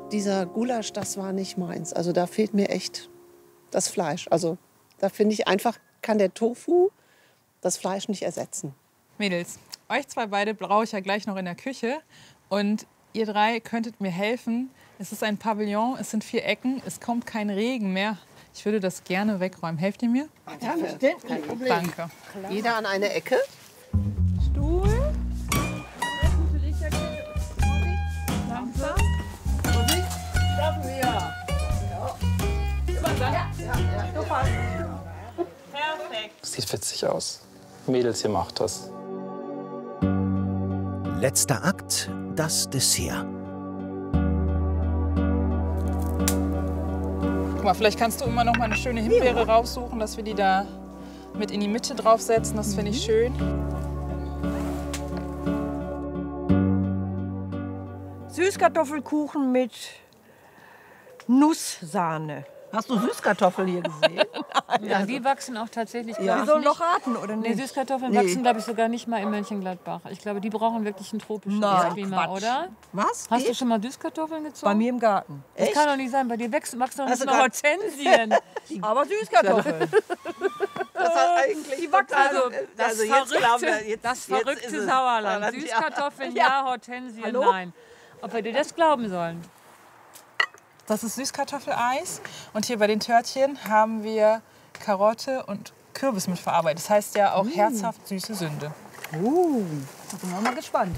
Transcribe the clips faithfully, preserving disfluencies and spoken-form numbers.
dieser Gulasch, das war nicht meins. Also da fehlt mir echt das Fleisch. Also da finde ich einfach, kann der Tofu das Fleisch nicht ersetzen. Mädels, euch zwei beide brauche ich ja gleich noch in der Küche. Und ihr drei könntet mir helfen. Es ist ein Pavillon, es sind vier Ecken, es kommt kein Regen mehr. Ich würde das gerne wegräumen. Helft ihr mir? Ja, kein Problem. Danke. Klar. Jeder an eine Ecke. Stuhl. Langsam. Vorsicht. Schaffen wir. Ja. Ja, ja, ja. Perfekt. Sieht witzig aus. Mädels, ihr macht das. Letzter Akt, das Dessert. Guck mal, vielleicht kannst du immer noch mal eine schöne Himbeere raussuchen, dass wir die da mit in die Mitte draufsetzen. Das finde ich schön. Süßkartoffelkuchen mit Nusssahne. Hast du Süßkartoffeln hier gesehen? Ja, die wachsen auch tatsächlich, Ja. glaube Die ich, sollen nicht. noch raten, oder Nee, nicht? Süßkartoffeln Nee. wachsen, glaube ich, sogar nicht mal in Mönchengladbach. Ich glaube, die brauchen wirklich ein tropisches Nein, Klima, Quatsch. oder? Was? Hast du Geht? schon mal Süßkartoffeln gezogen? Bei mir im Garten. Das kann doch nicht sein, bei dir wächst, wachsen doch Hast nicht du mal grad- Hortensien. Aber Süßkartoffeln. Das hat eigentlich Die wachsen Also, das Also jetzt verrückte, glauben wir, jetzt- das jetzt verrückte ist es. Sauerland. Ja. Süßkartoffeln ja, Hortensien Hallo? nein. Ob wir dir das glauben sollen? Das ist Süßkartoffeleis. Und hier bei den Törtchen haben wir Karotte und Kürbis mit verarbeitet. Das heißt ja auch herzhaft süße Sünde. Uh, da bin ich mal gespannt.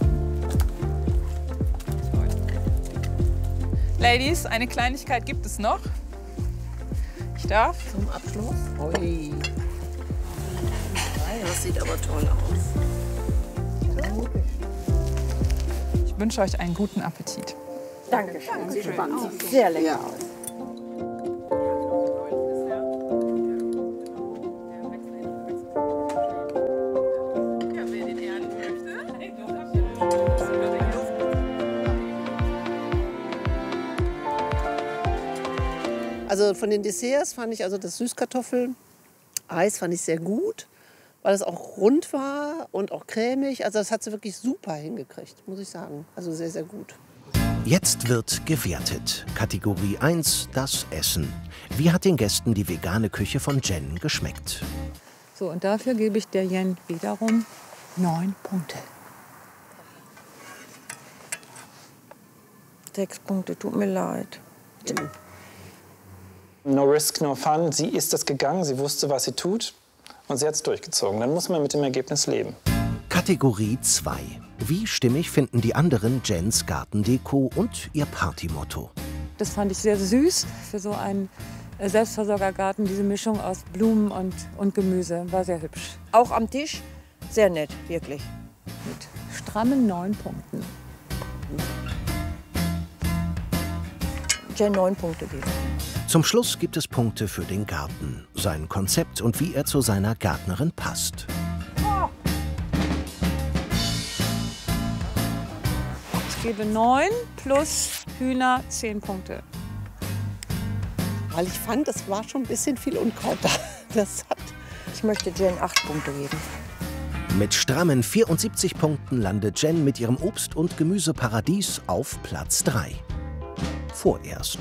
Ladies, eine Kleinigkeit gibt es noch. Ich darf. Zum Abschluss. Ui. Das sieht aber toll aus. Ich wünsche euch einen guten Appetit. Dankeschön. Sieht sehr lecker aus. Also von den Desserts fand ich also das Süßkartoffel-Eis fand ich sehr gut, weil es auch rund war und auch cremig. Also das hat sie wirklich super hingekriegt, muss ich sagen. Also sehr, sehr gut. Jetzt wird gewertet. Kategorie eins, das Essen. Wie hat den Gästen die vegane Küche von Jen geschmeckt? So, und dafür gebe ich der Jen wiederum neun Punkte. Sechs Punkte, tut mir leid. No risk, no fun. Sie ist das gegangen, sie wusste, was sie tut und sie hat es durchgezogen. Dann muss man mit dem Ergebnis leben. Kategorie zwei. Wie stimmig finden die anderen Jens Gartendeko und ihr Partymotto? Das fand ich sehr süß für so einen äh, Selbstversorgergarten. Diese Mischung aus Blumen und, und Gemüse war sehr hübsch. Auch am Tisch sehr nett, wirklich. Mit strammen neun Punkten. Jen neun Punkte geben. Zum Schluss gibt es Punkte für den Garten, sein Konzept und wie er zu seiner Gärtnerin passt. Ich gebe neun plus Hühner zehn Punkte. Weil ich fand, es war schon ein bisschen viel Unkraut da. Das hat Ich möchte Jen acht Punkte geben. Mit strammen vierundsiebzig Punkten landet Jen mit ihrem Obst- und Gemüseparadies auf Platz drei. Vorerst.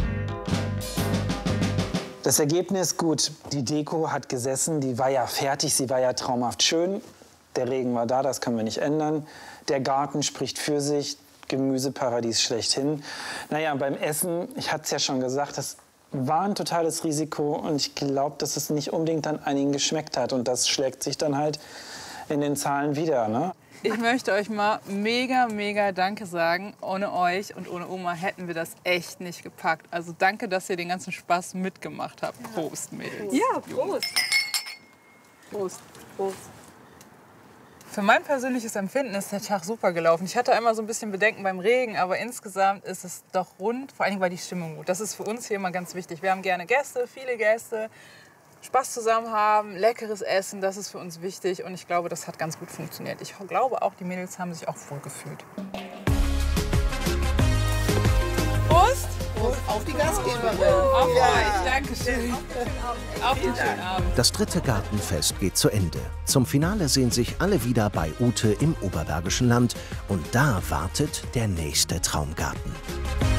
Das Ergebnis, gut, die Deko hat gesessen, die war ja fertig, sie war ja traumhaft schön. Der Regen war da, das können wir nicht ändern. Der Garten spricht für sich, Gemüseparadies schlechthin. Naja, beim Essen, ich hatte es ja schon gesagt, das war ein totales Risiko und ich glaube, dass es nicht unbedingt an einigen geschmeckt hat. Und das schlägt sich dann halt in den Zahlen wieder, ne? Ich möchte euch mal mega, mega Danke sagen. Ohne euch und ohne Oma hätten wir das echt nicht gepackt. Also danke, dass ihr den ganzen Spaß mitgemacht habt. Prost, Mädels. Ja, Prost. Prost. Prost. Für mein persönliches Empfinden ist der Tag super gelaufen. Ich hatte einmal so ein bisschen Bedenken beim Regen, aber insgesamt ist es doch rund. Vor allem war die Stimmung gut. Das ist für uns hier immer ganz wichtig. Wir haben gerne Gäste, viele Gäste. Spaß zusammen haben, leckeres Essen, das ist für uns wichtig. Und ich glaube, das hat ganz gut funktioniert. Ich glaube auch, die Mädels haben sich auch wohl gefühlt. Prost! Prost auf die Gastgeberin. Auf euch, Dankeschön. Auf den schönen Abend. Das dritte Gartenfest geht zu Ende. Zum Finale sehen sich alle wieder bei Ute im Oberbergischen Land. Und da wartet der nächste Traumgarten.